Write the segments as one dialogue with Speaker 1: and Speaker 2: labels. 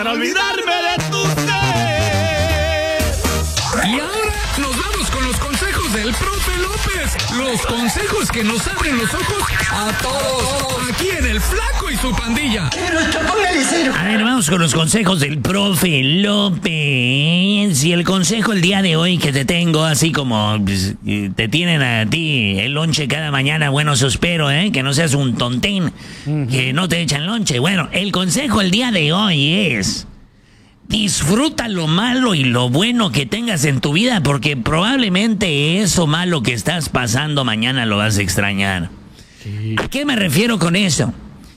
Speaker 1: para olvidarme de tu ser.
Speaker 2: Y ahora nos vamos con los consejos del profe López. Los consejos que nos abren los ojos a todos. Aquí en El Flaco y su pandilla.
Speaker 3: A ver, vamos con los consejos del profe López. Y el consejo el día de hoy que te tengo, así como pues, te tienen a ti el lonche cada mañana, bueno, eso espero, que no seas un tontín, que no te echan lonche. Bueno, el consejo el día de hoy es: disfruta lo malo y lo bueno que tengas en tu vida, porque probablemente eso malo que estás pasando mañana lo vas a extrañar. Sí. ¿A qué me refiero con eso?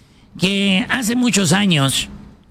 Speaker 3: Que hace muchos años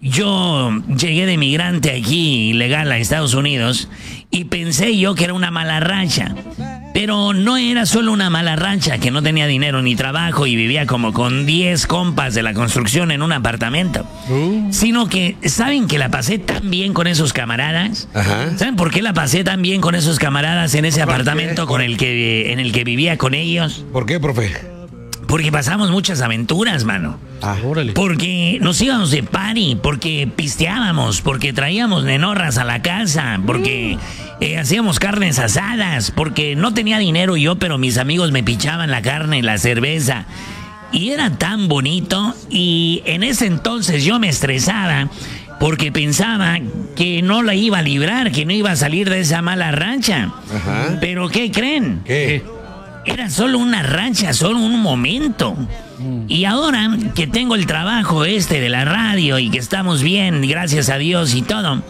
Speaker 3: yo llegué de migrante aquí ilegal a Estados Unidos y pensé yo que era una mala racha. Pero no era solo una mala racha, que no tenía dinero ni trabajo y vivía como con 10 compas de la construcción en un apartamento. Sino que, ¿saben que la pasé tan bien con esos camaradas? Ajá. ¿Saben por qué la pasé tan bien con esos camaradas en ese apartamento en el que vivía con ellos?
Speaker 4: ¿Por qué, profe?
Speaker 3: Porque pasamos muchas aventuras, mano. Porque nos íbamos de party, porque pisteábamos, porque traíamos nenorras a la casa, porque hacíamos carnes asadas, porque no tenía dinero yo, pero mis amigos me pichaban la carne, la cerveza. Y era tan bonito, y en ese entonces yo me estresaba porque pensaba que no la iba a librar, que no iba a salir de esa mala racha. Ajá. Pero ¿qué creen?
Speaker 4: ¿Qué?
Speaker 3: Era solo una racha, solo un momento. Y ahora que tengo el trabajo de la radio y que estamos bien, gracias a Dios y todo,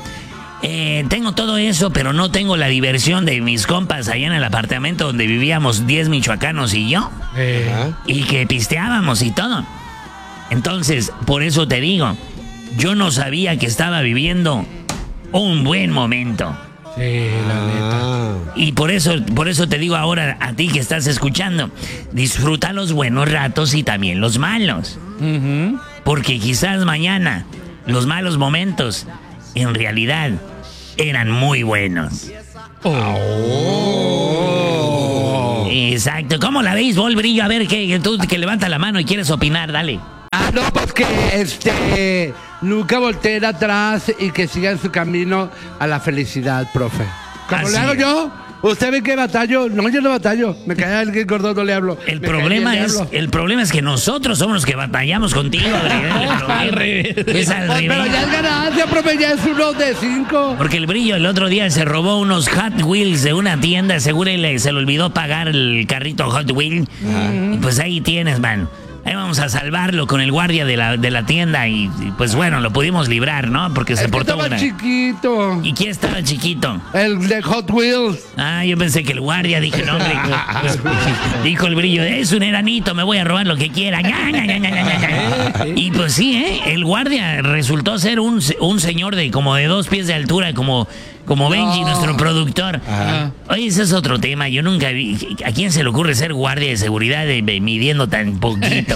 Speaker 3: tengo todo eso, pero no tengo la diversión de mis compas allá en el apartamento donde vivíamos 10 michoacanos y yo. Y que pisteábamos y todo. Entonces, por eso te digo, yo no sabía que estaba viviendo un buen momento.
Speaker 1: Sí, la neta.
Speaker 3: Y por eso te digo ahora a ti que estás escuchando, disfruta los buenos ratos y también los malos. Porque quizás mañana los malos momentos en realidad eran muy buenos. Exacto. ¿Cómo la veis, Brillo? A ver, tú que levanta la mano y quieres opinar, dale.
Speaker 5: No, pues que nunca volteen atrás y que sigan su camino a la felicidad, profe. Como
Speaker 3: Así
Speaker 5: le hago
Speaker 3: es.
Speaker 5: yo. ¿Usted ve que batallo? No, yo no batallo. Me cae alguien gordo, no le hablo.
Speaker 3: El problema es que nosotros somos los que batallamos contigo,
Speaker 1: Al revés.
Speaker 3: Es al revés.
Speaker 5: Pero ya es ganancia, profe, ya es 1 de 5.
Speaker 3: Porque el Brillo el otro día se robó unos Hot Wheels de una tienda, seguro se le olvidó pagar el carrito Hot Wheels. Y pues ahí tienes, man. Ahí vamos a salvarlo con el guardia de la tienda y pues bueno, lo pudimos librar, ¿no? Porque se portó
Speaker 5: estaba chiquito.
Speaker 3: ¿Y quién estaba chiquito?
Speaker 5: El de Hot Wheels.
Speaker 3: Ah, yo pensé que el guardia, dije, no, hombre. Dijo el Brillo, es un enanito, me voy a robar lo que quiera. Y pues sí, el guardia resultó ser un señor de como de 2 pies de altura, como Benji, nuestro productor. Oye, ese es otro tema. Yo nunca vi. ¿A quién se le ocurre ser guardia de seguridad midiendo tan poquito?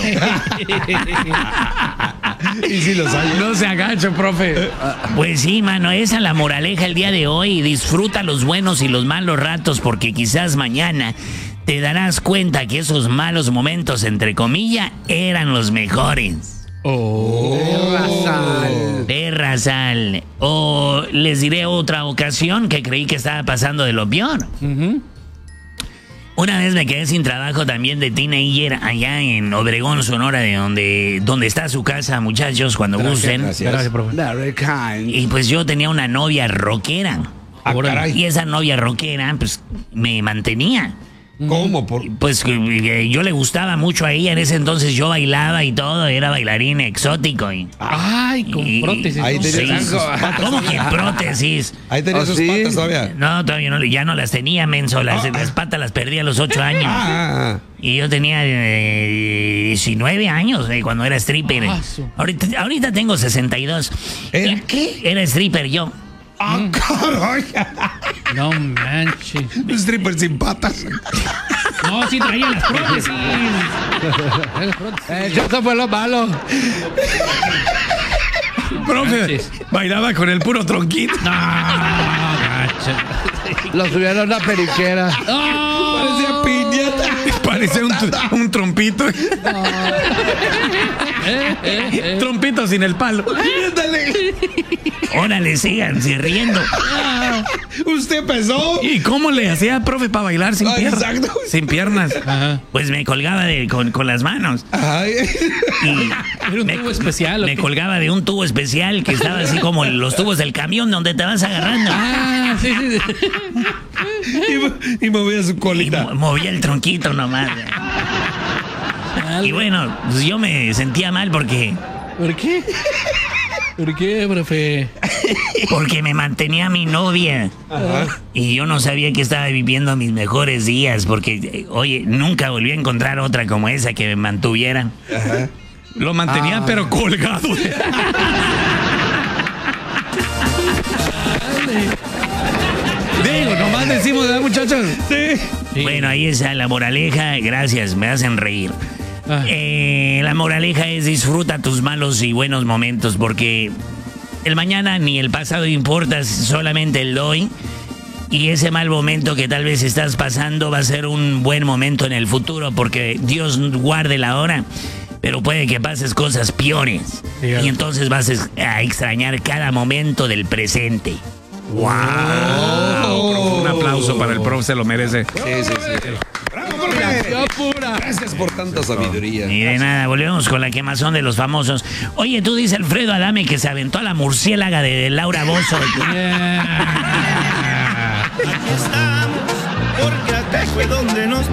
Speaker 4: Y si los hay.
Speaker 1: No se agacho, profe.
Speaker 3: Pues sí, mano, esa es la moraleja el día de hoy. Disfruta los buenos y los malos ratos, porque quizás mañana te darás cuenta que esos malos momentos, entre comillas, eran los mejores. Perra sal. O les diré otra ocasión que creí que estaba pasando de lo peor. Una vez me quedé sin trabajo también de teenager allá en Obregón, Sonora, de donde está su casa, muchachos, cuando gusten.
Speaker 1: Gracias, profe.
Speaker 5: Very kind.
Speaker 3: Y pues yo tenía una novia rockera.
Speaker 4: Caray.
Speaker 3: Y esa novia rockera, pues, me mantenía.
Speaker 4: ¿Cómo?
Speaker 3: Pues yo le gustaba mucho a ella. En ese entonces yo bailaba y todo. Era bailarín exótico.
Speaker 1: Ay, con prótesis.
Speaker 4: Ahí
Speaker 1: ¿no?
Speaker 4: tenía
Speaker 3: Sí.
Speaker 4: sus patas.
Speaker 3: ¿Cómo que prótesis?
Speaker 4: Ahí tenía sus
Speaker 5: ¿sí?
Speaker 4: patas todavía.
Speaker 3: No, todavía no, ya no las tenía, menso. Las patas las perdí a los 8 años. Y yo tenía 19 años cuando era stripper. Ahorita tengo 62.
Speaker 4: ¿Era qué?
Speaker 3: Era stripper yo.
Speaker 4: Caray.
Speaker 1: No manches.
Speaker 4: Un stripper sin patas.
Speaker 1: No, sí traía las prótesis.
Speaker 5: Eso fue lo malo.
Speaker 4: Profe, bailaba con el puro tronquito.
Speaker 1: No, gacho.
Speaker 5: Lo subieron a una periquera.
Speaker 4: Parecía piñata. Parece un trompito. Trompito sin el palo.
Speaker 3: Órale, síganse riendo.
Speaker 4: Usted empezó. ¿Y cómo le hacía, profe, para bailar sin piernas? Exacto. Sin piernas.
Speaker 1: Ajá.
Speaker 3: Pues me colgaba con las manos.
Speaker 4: Ay.
Speaker 3: Y
Speaker 1: Era un tubo especial. ¿o
Speaker 3: me
Speaker 1: qué?
Speaker 3: colgaba de un tubo especial que estaba así como los tubos del camión donde te vas agarrando.
Speaker 1: Ah, sí, sí.
Speaker 4: Y movía su
Speaker 3: Y
Speaker 4: colita.
Speaker 3: movía el tronquito nomás. Y bueno, pues yo me sentía mal porque
Speaker 1: ¿Por qué? ¿Por qué, profe?
Speaker 3: me mantenía mi novia. Y yo no sabía que estaba viviendo mis mejores días porque, oye, nunca volví a encontrar otra como esa que me mantuviera.
Speaker 4: Lo mantenía, pero colgado. Digo, nomás decimos, ¿verdad, muchachos? Sí.
Speaker 3: Bueno, ahí está la moraleja. Gracias, me hacen reír.
Speaker 1: Ah.
Speaker 3: La moraleja es disfruta tus malos y buenos momentos porque el mañana ni el pasado importa, solamente el hoy. Y ese mal momento que tal vez estás pasando va a ser un buen momento en el futuro porque Dios guarde la hora, pero puede que pases cosas peores.
Speaker 1: Cierto.
Speaker 3: Y entonces vas a extrañar cada momento del presente.
Speaker 4: ¡Wow! Un aplauso para el profe, se lo merece.
Speaker 6: Sí. ¡Bravo, profe! Gracias por tanta sabiduría.
Speaker 3: Y de nada, volvemos con la quemazón de los famosos. Oye, tú dices Alfredo Adame que se aventó a la murciélaga de Laura Bozzo.
Speaker 1: Yeah.
Speaker 7: Aquí estamos, porque acá fue donde nos